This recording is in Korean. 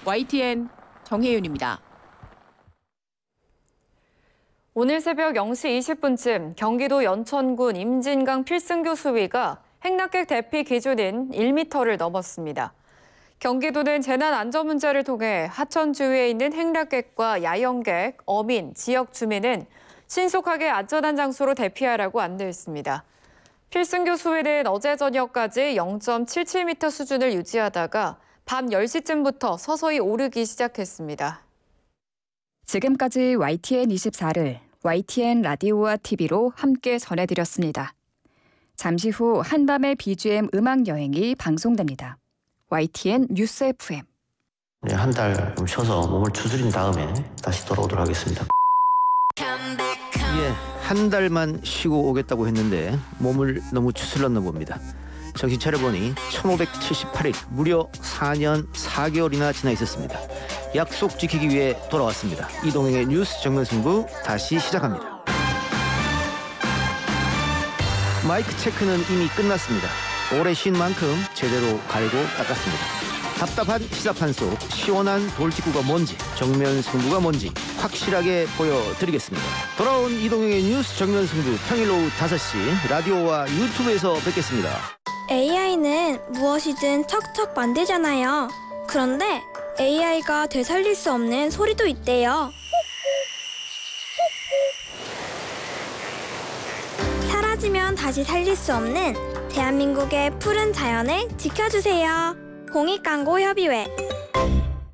YTN 정혜윤입니다. 오늘 새벽 0시 20분쯤 경기도 연천군 임진강 필승교 수위가 행락객 대피 기준인 1m를 넘었습니다. 경기도는 재난안전 문제를 통해 하천 주위에 있는 행락객과 야영객, 어민, 지역 주민은 신속하게 안전한 장소로 대피하라고 안내했습니다. 필승교 수위는 어제 저녁까지 0.77m 수준을 유지하다가 밤 10시쯤부터 서서히 오르기 시작했습니다. 지금까지 YTN 24를 YTN 라디오와 TV로 함께 전해드렸습니다. 잠시 후 한밤의 BGM 음악 여행이 방송됩니다. YTN 뉴스 FM. 네, 한 달 좀 쉬어서 몸을 추스린 다음에 다시 돌아오도록 하겠습니다. 예, 한 달만 쉬고 오겠다고 했는데 몸을 너무 추슬렀나 봅니다. 정신 차려보니 1578일, 무려 4년 4개월이나 지나 있었습니다. 약속 지키기 위해 돌아왔습니다. 이동행의 뉴스 정면승부 다시 시작합니다. 마이크 체크는 이미 끝났습니다. 오래 쉰 만큼 제대로 갈고 닦았습니다. 답답한 시사판 속 시원한 돌직구가 뭔지, 정면 승부가 뭔지 확실하게 보여드리겠습니다. 돌아온 이동형의 뉴스 정면 승부 평일 오후 5시 라디오와 유튜브에서 뵙겠습니다. AI는 무엇이든 척척 만들잖아요. 그런데 AI가 되살릴 수 없는 소리도 있대요. 사라지면 다시 살릴 수 없는 대한민국의 푸른 자연을 지켜주세요. 공익광고협의회